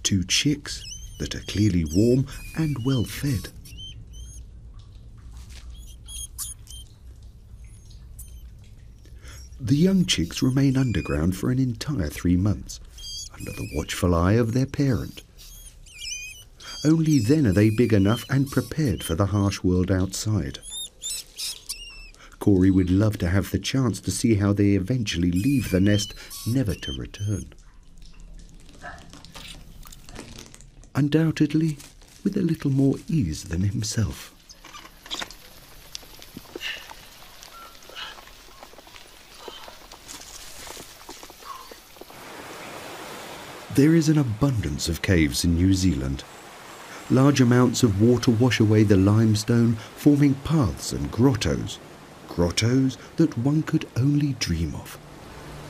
2 chicks that are clearly warm and well fed. The young chicks remain underground for an entire 3 months, under the watchful eye of their parent. Only then are they big enough and prepared for the harsh world outside. Corey would love to have the chance to see how they eventually leave the nest, never to return. Undoubtedly, with a little more ease than himself. There is an abundance of caves in New Zealand. Large amounts of water wash away the limestone, forming paths and grottos. Grottos that one could only dream of.